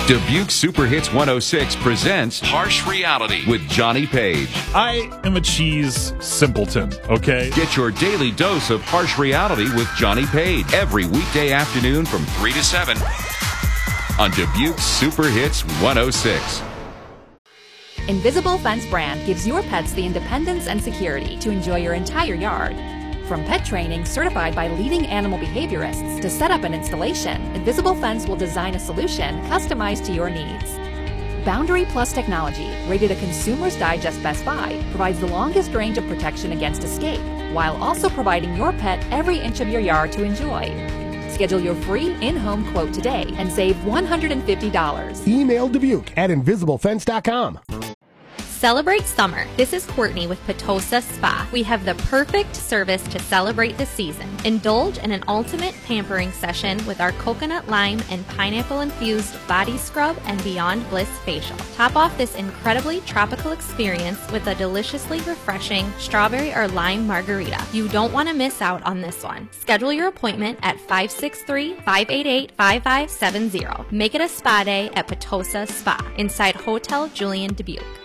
Dubuque Super Hits 106 presents Harsh Reality with Johnny Page. I am a cheese simpleton, okay? Get your daily dose of harsh reality with Johnny Page every weekday afternoon from 3 to 7 on Dubuque Super Hits 106. Invisible Fence brand gives your pets the independence and security to enjoy your entire yard. From pet training certified by leading animal behaviorists to set up an installation, Invisible Fence will design a solution customized to your needs. Boundary Plus technology, rated a Consumer's Digest Best Buy, provides the longest range of protection against escape, while also providing your pet every inch of your yard to enjoy. Schedule your free in-home quote today and save $150. Email Dubuque at invisiblefence.com. Celebrate summer. This is Courtney with Petosa Spa. We have the perfect service to celebrate the season. Indulge in an ultimate pampering session with our coconut lime and pineapple infused body scrub and Beyond Bliss facial. Top off this incredibly tropical experience with a deliciously refreshing strawberry or lime margarita. You don't want to miss out on this one. Schedule your appointment at 563-588-5570. Make it a spa day at Petosa Spa inside Hotel Julian Dubuque.